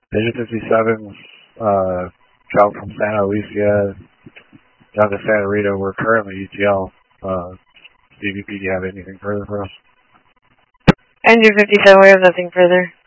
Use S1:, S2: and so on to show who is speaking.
S1: Vision 57's travel from Santa Alicia down to Santa Rita. We're currently ETL. CVP, do you have anything further for us?
S2: Engine 57, we have nothing further.